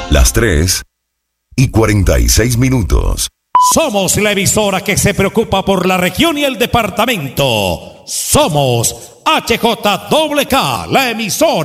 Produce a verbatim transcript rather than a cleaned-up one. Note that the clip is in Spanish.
Las tres y cuarenta y seis minutos. Somos la emisora que se preocupa por la región y el departamento. Somos H J K, la emisora.